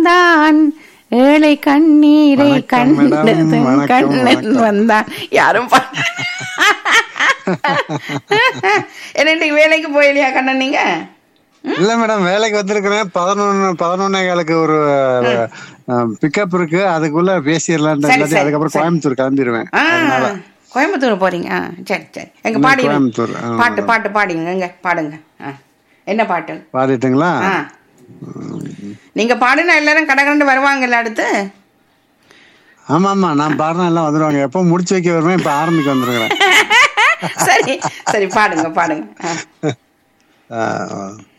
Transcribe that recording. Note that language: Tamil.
வந்தான், ஏழை கண்ணீரை வணக்கம் மேடம், கண்டதும் வணக்கம் கண்ணன் வணக்கம். வந்தான். யாரும் என்ன இன்னைக்கு வேலைக்கு போயிலையா கண்ணன் நீங்க? இல்ல மேடம், வேலைக்கு வந்திருக்கிறேன். 11:11 ஒரு பிக்கப் இருக்கு, அதுக்குள்ள பேசிடலாம். சரி, சரி, அதுக்கப்புறம் சரி. கோயம்புத்தூர் கிளம்பிடுவேன். அதனால கோயம்புத்தூர் போறீங்க? சரி சரி. எங்க பாடி கோயம்புத்தூர். பாட்டு பாட்டு பாடிங்க, எங்க பாடுங்க. என்ன பாட்டு பாடிட்டுங்களா? நீங்க பாடுனா எல்லாரும் கடகண்டு வருவாங்கல்ல அடுத்து. ஆமா ஆமா, நான் பாடினா எல்லாம் வந்துருவாங்க. எப்போ முடிச்சு வைக்க வருவேன், இப்ப ஆரம்பிக்க வந்துருக்கிறேன். சரி சரி, பாடுங்க பாடுங்க. ஆ, ஆ.